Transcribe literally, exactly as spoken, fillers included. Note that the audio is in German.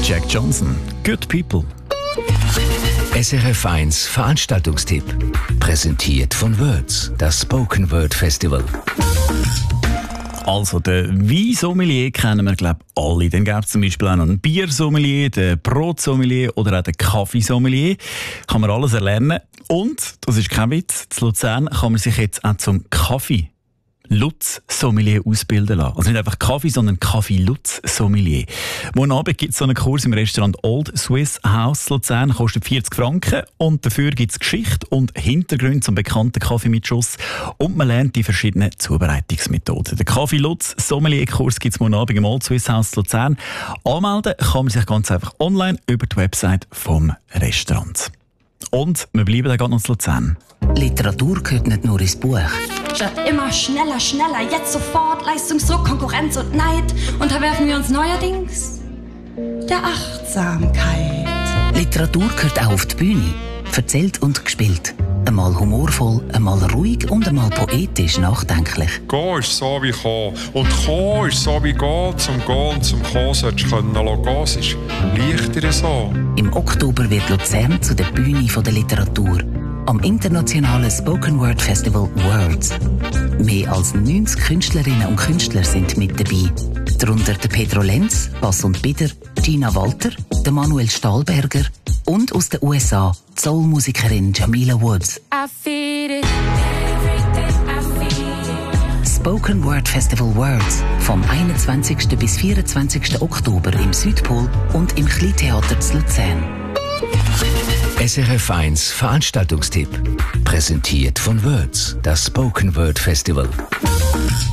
Jack Johnson, Good People. S R F eins Veranstaltungstipp. Präsentiert von Words, das Spoken Word Festival. Also, den Weinsommelier kennen wir, glaube ich, alle. Dann gibt es zum Beispiel auch noch einen Biersommelier, den Brotsommelier oder auch den Kaffeesommelier. Kann man alles erlernen. Und, das ist kein Witz, in Luzern kann man sich jetzt auch zum Kaffee Lutz Sommelier ausbilden lassen. Also nicht einfach Kaffee, sondern Kaffee Lutz Sommelier. Morgen Abend gibt es so einen Kurs im Restaurant Old Swiss House Luzern, kostet vierzig Franken und dafür gibt es Geschichte und Hintergründe zum bekannten Kaffee mit Schuss und man lernt die verschiedenen Zubereitungsmethoden. Der Kaffee Lutz Sommelier Kurs gibt es morgen Abend im Old Swiss House Luzern. Anmelden kann man sich ganz einfach online über die Website vom Restaurant. Und wir bleiben da gerade noch in Luzern. Literatur gehört nicht nur ins Buch. Statt immer schneller, schneller, jetzt sofort, Leistungsdruck, Konkurrenz und Neid, unterwerfen wir uns neuerdings der Achtsamkeit. Literatur gehört auch auf die Bühne. Erzählt und gespielt. Einmal humorvoll, einmal ruhig und einmal poetisch nachdenklich. Gehen ist so wie kommen. Und kommen ist so wie gehen. Zum Gehen und zum Kommen solltest du können lassen. Es ist leichter so. Im Oktober wird Luzern zu der Bühne der Literatur. Am internationalen Spoken Word Festival Words. Mehr als neunzig Künstlerinnen und Künstler sind mit dabei. Darunter der Pedro Lenz, Bass und Bieder, Gina Walter, der Manuel Stahlberger und aus den U S A die Soul-Musikerin Jamila Woods. Spoken Word Festival Words vom einundzwanzigsten bis vierundzwanzigsten Oktober im Südpol und im Kleintheater zu Luzern. S R F eins Veranstaltungstipp. Präsentiert von Words, das Spoken Word Festival.